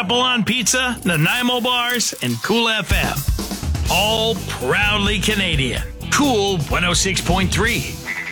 Apple on Pizza, Nanaimo Bars, and Cool FM. All proudly Canadian. Cool 106.3.